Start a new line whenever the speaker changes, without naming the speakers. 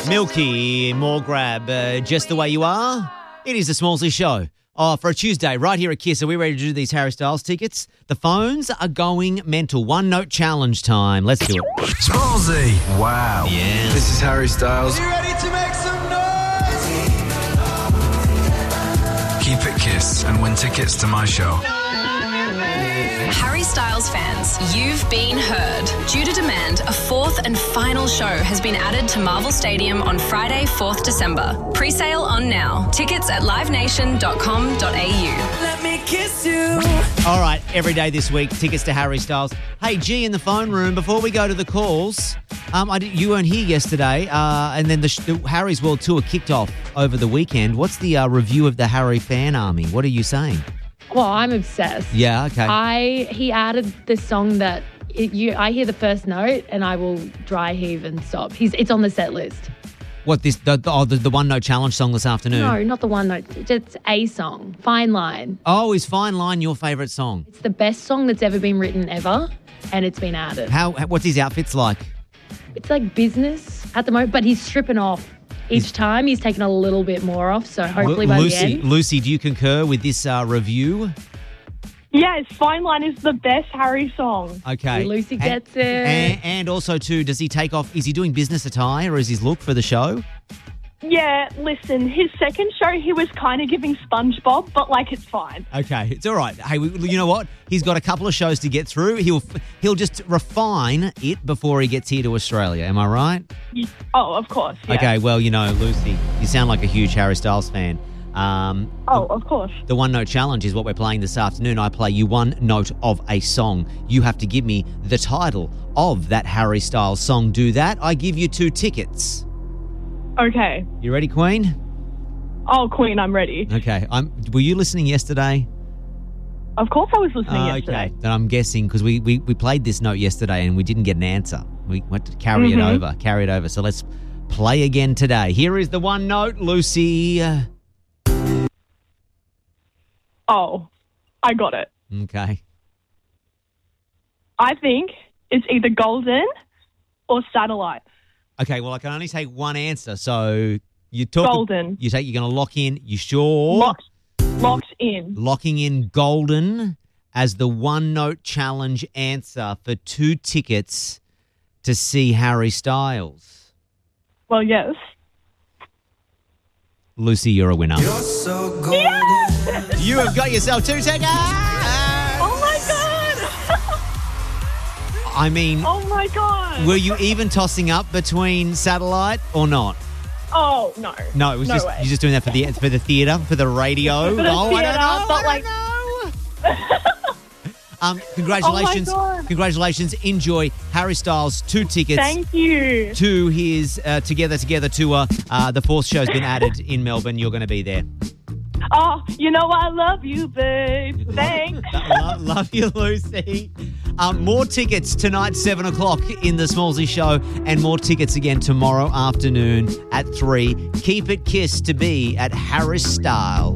Milky, more grab, just the way you are. It is the Smallsy Show. Oh, for a Tuesday, right here at Kiss. Are we ready to do these Harry Styles tickets? The phones are going mental. One note challenge time. Let's do it.
Smallsy. Wow.
Yeah.
This is Harry Styles.
You ready to make some noise?
Keep it Kiss and win tickets to my show.
Harry Styles fans, you've been heard. Due to demand, a fourth and final show has been added to Marvel Stadium on Friday, 4th December. Pre-sale on now. Tickets at livenation.com.au.
Let me kiss you.
All right, every day this week, tickets to Harry Styles. Hey, G, in the phone room, before we go to the calls, you weren't here yesterday, and then the Harry's World Tour kicked off over the weekend. What's the review of the Harry fan army? What are you saying?
Well, I'm obsessed.
Yeah, okay.
He added this song that I hear the first note and I will dry heave and stop. It's on the set list.
What, the one note challenge song this afternoon?
No, not the one note. It's a song. Fine Line.
Oh, is Fine Line your favourite song?
It's the best song that's ever been written ever, and it's been added.
What's his outfits like?
It's like business at the moment, but he's stripping off. Each time he's taken a little bit more off, so hopefully by the end.
Lucy, do you concur with this review?
Yes, Fine Line is the best Harry song.
Okay.
Lucy gets it.
And also, too, does he take off, is he doing business attire or is his look for the show?
Yeah, listen, his second show, he was kind of giving SpongeBob, but, it's fine.
Okay, it's all right. Hey, you know what? He's got a couple of shows to get through. He'll just refine it before he gets here to Australia. Am I right?
Oh, of course, yeah.
Okay, well, Lucy, you sound like a huge Harry Styles fan.
Of course.
The one note challenge is what we're playing this afternoon. I play you one note of a song. You have to give me the title of that Harry Styles song. Do that. I give you 2 tickets.
Okay.
You ready, Queen?
Oh, Queen, I'm ready.
Okay. Were you listening yesterday?
Of course I was listening yesterday.
Okay. Then I'm guessing because we played this note yesterday and we didn't get an answer. We went to carry it over. So let's play again today. Here is the one note, Lucy.
Oh, I got it.
Okay.
I think it's either Golden or Satellite.
Okay, well, I can only take one answer. So you talk
Golden.
You're going to lock in. You sure?
Locked in.
Locking in Golden as the one note challenge answer for 2 tickets to see Harry Styles.
Well, yes.
Lucy, you're a winner.
You're so golden.
Yes!
You have got yourself 2 tickets.
Oh my god!
I mean,
oh my god!
were you even tossing up between Satellite or not?
Oh no!
No, it was just
way.
you're just doing that for the theatre, for the radio.
For the theatre,
I don't know. Congratulations!
Oh my God.
Congratulations! Enjoy Harry Styles 2 tickets.
Thank you.
To his together to the 4th show's been added in Melbourne. You're going to be there.
Oh, I love you, babe. Thanks.
Love you, Lucy. More tickets tonight, 7 o'clock in the Smallsy Show, and more tickets again tomorrow afternoon at 3. Keep it Kiss to be at Harry Styles.